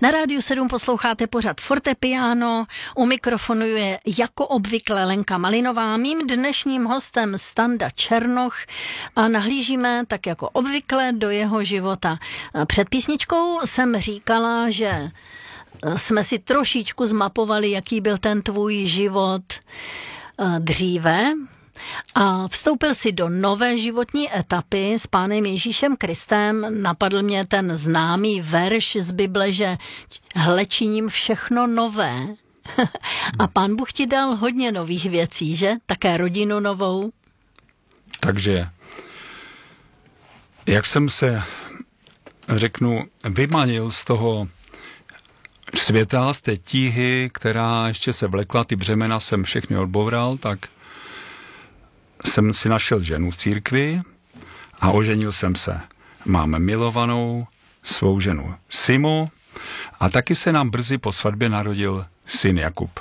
Na Rádiu 7 posloucháte pořad Fortepiano, u mikrofonu je jako obvykle Lenka Malinová, mým dnešním hostem Standa Černoch a nahlížíme tak jako obvykle do jeho života. Před písničkou jsem říkala, že jsme si trošičku zmapovali, jaký byl ten tvůj život dříve, a vstoupil si do nové životní etapy s Pánem Ježíšem Kristem. Napadl mě ten známý verš z Bible, že hle, činím všechno nové. A Pán Bůh ti dal hodně nových věcí, že? Také rodinu novou. Takže, jak jsem se, řeknu, vymanil z toho světa, z té tíhy, která ještě se vlekla, ty břemena jsem všechny odboural, tak jsem si našel ženu v církvi a oženil jsem se. Mám milovanou svou ženu Simu a taky se nám brzy po svatbě narodil syn Jakub.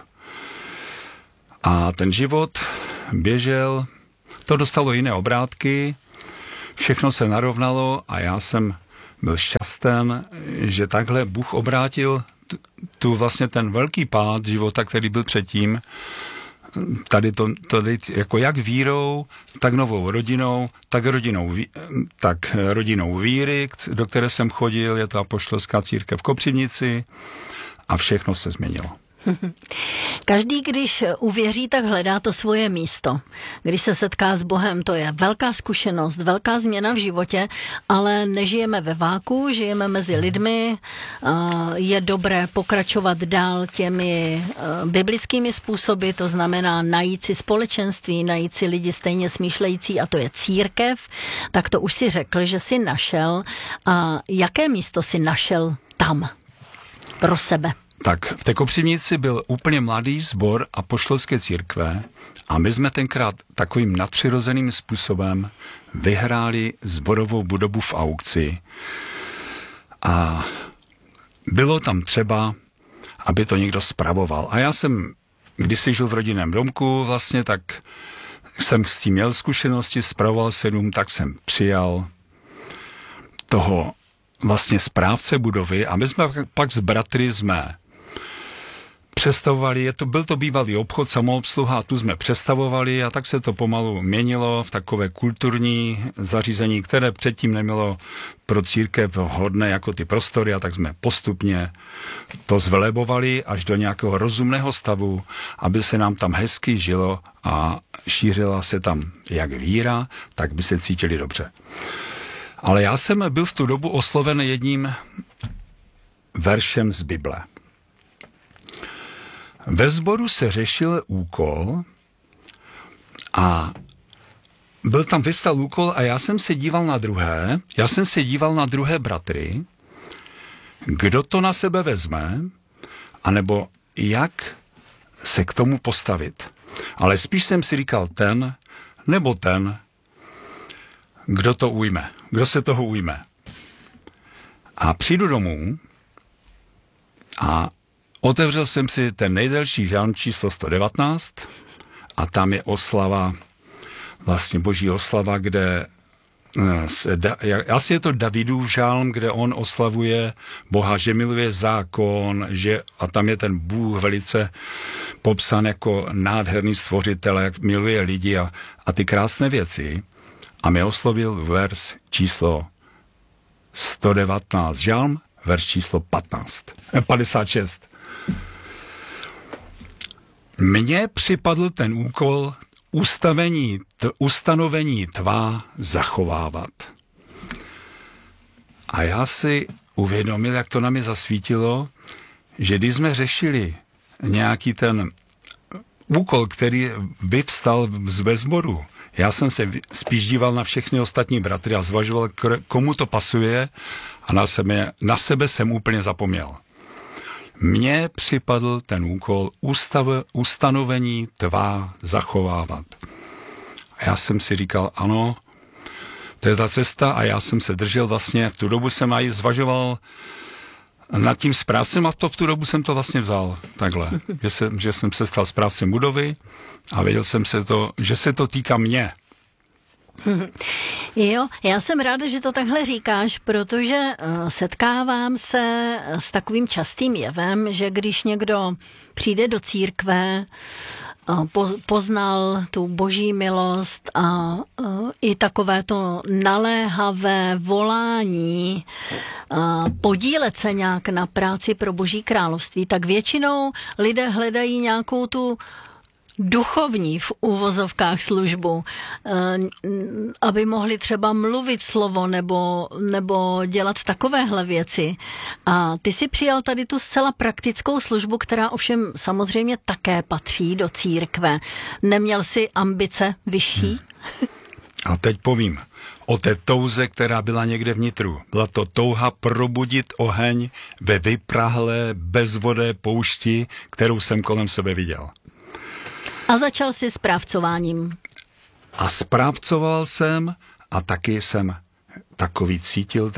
A ten život běžel, to dostalo jiné obrátky, všechno se narovnalo a já jsem byl šťasten, že takhle Bůh obrátil tu vlastně ten velký pád života, který byl předtím, tady jako jak vírou, tak novou rodinou, tak rodinou víry, do které jsem chodil, je to apoštolská církev v Kopřivnici a všechno se změnilo. Každý, když uvěří, tak hledá to svoje místo. Když se setká s Bohem, to je velká zkušenost, velká změna v životě, ale nežijeme ve váku, žijeme mezi lidmi. Je dobré pokračovat dál těmi biblickými způsoby, to znamená najít si společenství, najít si lidi stejně smýšlející, a to je církev. Tak to už si řekl, že jsi našel. A jaké místo si našel tam pro sebe? Tak v té Kopřivnici byl úplně mladý sbor apoštolské církve a my jsme tenkrát takovým nadpřirozeným způsobem vyhráli sborovou budovu v aukci. A bylo tam třeba, aby to někdo spravoval. A já jsem, když si žil v rodinném domku vlastně, tak jsem s tím měl zkušenosti, spravoval se dům, tak jsem přijal toho vlastně správce budovy a my jsme pak s bratry přestavovali, byl to bývalý obchod, samoobsluha, tu jsme přestavovali a tak se to pomalu měnilo v takové kulturní zařízení, které předtím nemělo pro církev vhodné jako ty prostory, a tak jsme postupně to zvelebovali až do nějakého rozumného stavu, aby se nám tam hezky žilo a šířila se tam jak víra, tak by se cítili dobře. Ale já jsem byl v tu dobu osloven jedním veršem z Bible. Ve sboru se řešil úkol a vyvstal úkol a já jsem se díval na druhé bratry, kdo to na sebe vezme, anebo jak se k tomu postavit. Ale spíš jsem si říkal ten, kdo se toho ujme. A přijdu domů a otevřel jsem si ten nejdelší žálm číslo 119 a tam je oslava, vlastně boží oslava, kde asi je to Davidův žálm, kde on oslavuje Boha, že miluje zákon, a tam je ten Bůh velice popsán jako nádherný stvořitel, jak miluje lidi a ty krásné věci. A mě oslovil verš číslo 119 žálm, verš číslo 56. Mně připadl ten úkol ustanovení tvá zachovávat. A já si uvědomil, jak to na mě zasvítilo, že když jsme řešili nějaký ten úkol, který vyvstal ve sboru, já jsem se spíš díval na všechny ostatní bratry a zvažoval, komu to pasuje, a na sebe jsem úplně zapomněl. Mně připadl ten úkol ustanovení tvá zachovávat. A já jsem si říkal, ano, to je ta cesta, a já jsem se držel vlastně, v tu dobu jsem aj zvažoval nad tím správcem a v tu dobu jsem to vlastně vzal takhle, že jsem se stal správcem budovy a věděl jsem že se to týká mě. Jo, já jsem ráda, že to takhle říkáš, protože setkávám se s takovým častým jevem, že když někdo přijde do církve, poznal tu boží milost a i takové to naléhavé volání podílet se nějak na práci pro boží království, tak většinou lidé hledají nějakou tu duchovní v uvozovkách službu, aby mohli třeba mluvit slovo nebo dělat takovéhle věci. A ty si přijal tady tu zcela praktickou službu, která ovšem samozřejmě také patří do církve. Neměl jsi ambice vyšší? A teď povím o té touze, která byla někde vnitru. Byla to touha probudit oheň ve vyprahlé, bezvodé poušti, kterou jsem kolem sebe viděl. A začal si správcováním. A správcoval jsem a taky jsem takový cítil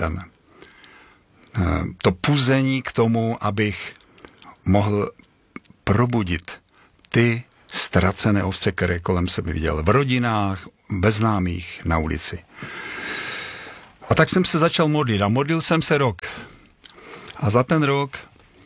to puzení k tomu, abych mohl probudit ty ztracené ovce, které kolem sebe viděl. V rodinách, bez známých, na ulici. A tak jsem se začal modlit. A modlil jsem se rok. A za ten rok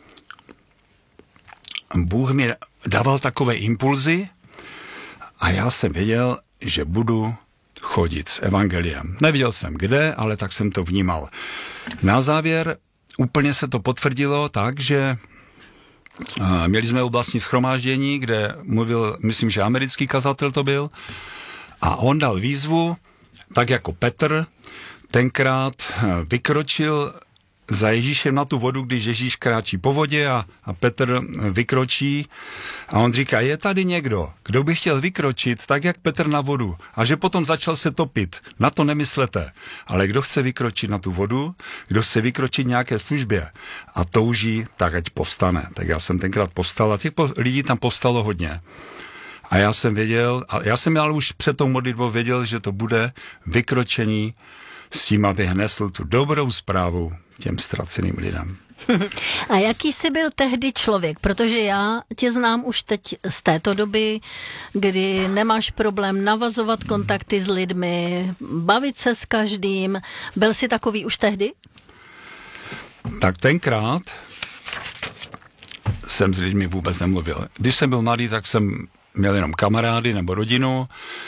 Bůh mi dával takové impulzy a já jsem věděl, že budu chodit s evangeliem. Nevěděl jsem kde, ale tak jsem to vnímal. Na závěr úplně se to potvrdilo tak, že měli jsme oblastní shromáždění, kde mluvil, myslím, že americký kazatel to byl, a on dal výzvu, tak jako Petr tenkrát vykročil za Ježíšem na tu vodu, když Ježíš kráčí po vodě a Petr vykročí a on říká, je tady někdo, kdo by chtěl vykročit tak, jak Petr na vodu, a že potom začal se topit. Na to nemyslete, ale kdo chce vykročit na tu vodu, kdo chce vykročit nějaké službě a touží, tak ať povstane. Tak já jsem tenkrát povstal a těch lidí tam povstalo hodně. A já jsem ale už před tou modlitbou věděl, že to bude vykročení s tím, abych nesl tu dobrou zprávu těm ztraceným lidem. A jaký jsi byl tehdy člověk? Protože já tě znám už teď z této doby, kdy nemáš problém navazovat kontakty s lidmi, bavit se s každým. Byl jsi takový už tehdy? Tak tenkrát jsem s lidmi vůbec nemluvil. Když jsem byl mladý, tak jsem měl jenom kamarády nebo rodinu.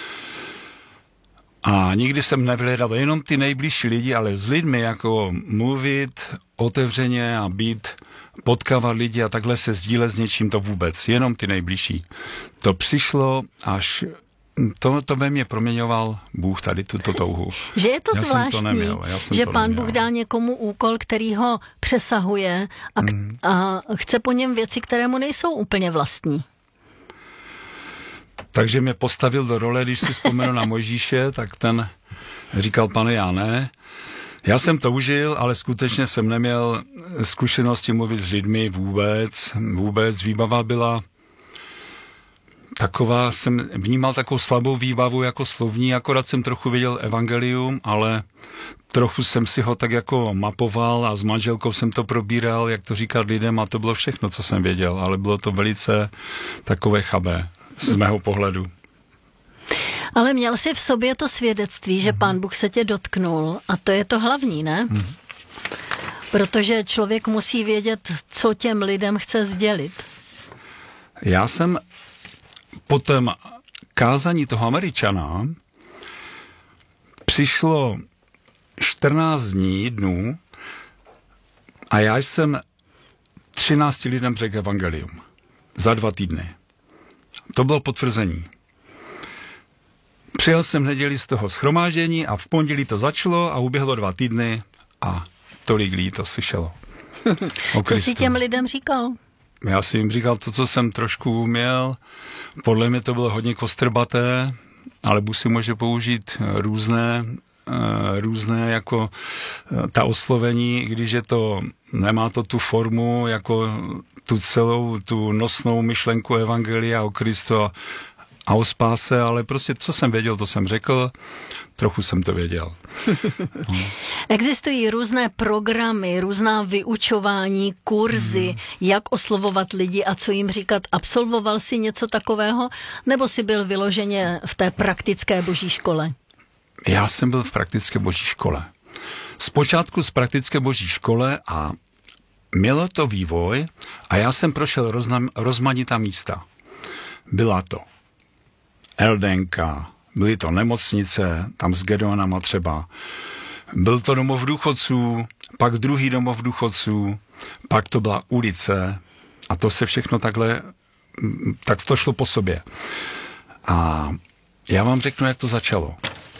A nikdy jsem nevyhledal jenom ty nejbližší lidi, ale s lidmi jako mluvit otevřeně a potkávat lidi a takhle se sdílet s něčím, to vůbec, jenom ty nejbližší. To přišlo až, to ve mně proměňoval Bůh tady tuto touhu. Že je to zvláštní, že Pán Bůh dá někomu úkol, který ho přesahuje a chce po něm věci, které mu nejsou úplně vlastní. Takže mě postavil do role, když si vzpomenu na Mojžíše, tak ten říkal, pane, já ne. Já jsem toužil, ale skutečně jsem neměl zkušenosti mluvit s lidmi vůbec. Výbava byla taková, jsem vnímal takovou slabou výbavu jako slovní, akorát jsem trochu věděl evangelium, ale trochu jsem si ho tak jako mapoval a s manželkou jsem to probíral, jak to říkat lidem, a to bylo všechno, co jsem věděl, ale bylo to velice takové chabé z mého pohledu. Ale měl jsi v sobě to svědectví, že Pán Bůh se tě dotknul, a to je to hlavní, ne? Protože člověk musí vědět, co těm lidem chce sdělit. Já jsem po tom kázání toho Američana přišlo 14 dnů a já jsem 13 lidem řekl evangelium za 2 týdny. To bylo potvrzení. Přijel jsem v neděli z toho shromáždění a v pondělí to začalo a uběhlo 2 týdny a tolik lidí to slyšelo. Co jsi těm lidem říkal? Já si jim říkal to, co jsem trošku uměl. Podle mě to bylo hodně kostrbaté, ale Bůh si může použít různé jako ta oslovení, když je to, nemá to tu formu, jako tu celou, tu nosnou myšlenku evangelia o Kristu a o spáse, ale prostě co jsem věděl, to jsem řekl, trochu jsem to věděl. Existují různé programy, různá vyučování, kurzy, jak oslovovat lidi a co jim říkat. Absolvoval jsi něco takového, nebo jsi byl vyloženě v té praktické boží škole? já jsem byl v praktické boží škole. Zpočátku z praktické boží škole a mělo to vývoj a já jsem prošel rozmanitá místa. Byla to LDNK, byly to nemocnice, tam s Gedeonama třeba. Byl to domov důchodců, pak druhý domov důchodců, pak to byla ulice a to se všechno takhle, tak to šlo po sobě. A já vám řeknu, jak to začalo.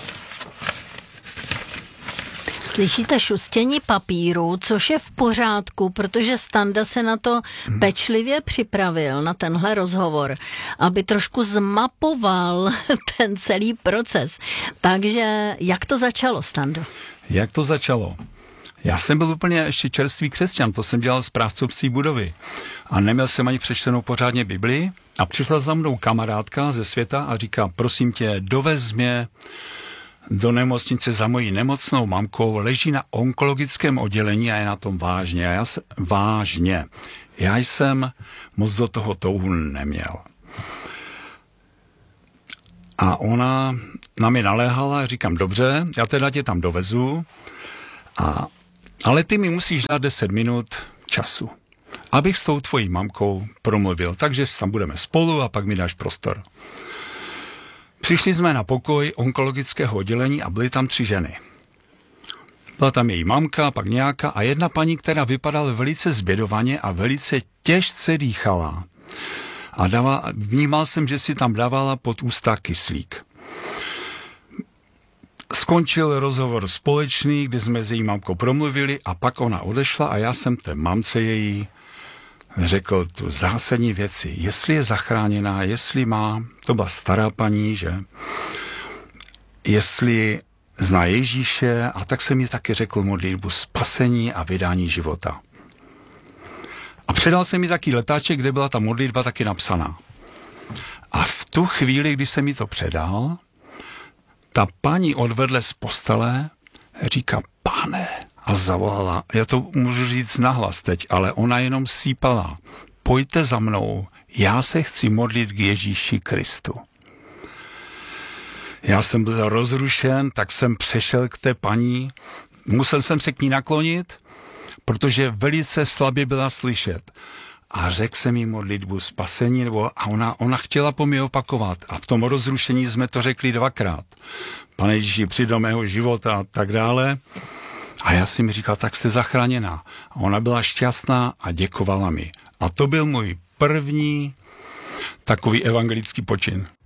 Slyšíte šustění papíru, což je v pořádku, protože Standa se na to pečlivě připravil, na tenhle rozhovor, aby trošku zmapoval ten celý proces. Takže jak to začalo, Stando? Jak to začalo? Já jsem byl úplně ještě čerstvý křesťan, to jsem dělal správcovství budovy. A neměl jsem ani přečtenou pořádně Biblii a přišla za mnou kamarádka ze světa a říká, prosím tě, dovez mě do nemocnice za mojí nemocnou mamkou, leží na onkologickém oddělení a je na tom vážně. Vážně. Já jsem moc do toho touhu neměl. A ona na mě naléhala, říkám, dobře, já teda tě tam dovezu, ale ty mi musíš dát 10 minut času, abych s tou tvojí mamkou promluvil. Takže tam budeme spolu a pak mi dáš prostor. Přišli jsme na pokoj onkologického oddělení a byly tam 3 ženy. Byla tam její mamka, pak nějaká a jedna paní, která vypadala velice zbědovaně a velice těžce dýchala. A vnímal jsem, že si tam dávala pod ústa kyslík. Skončil rozhovor společný, kdy jsme s její mamkou promluvili a pak ona odešla a já jsem té mamce její řekl tu zásadní věci, jestli je zachráněná, jestli má, to byla stará paní, že, jestli zná Ježíše a tak jsem jí taky řekl modlitbu spasení a vydání života. A předal jsem jí taky letáček, kde byla ta modlitba taky napsaná. A v tu chvíli, kdy jsem jí to předal, ta paní odvedle z postele říká, Pane, a zavolala, já to můžu říct nahlas teď, ale ona jenom sípala, pojďte za mnou, já se chci modlit k Ježíši Kristu. Já jsem byl rozrušen, tak jsem přešel k té paní, musel jsem se k ní naklonit, protože velice slabě byla slyšet. A řekl jsem jí modlitbu spasení, a ona chtěla po mě opakovat. A v tom rozrušení jsme to řekli 2krát. Pane Ježíši, přijď do mého života a tak dále. A já si mi říkal, tak jste zachráněná. A ona byla šťastná a děkovala mi. A to byl můj první takový evangelický počin.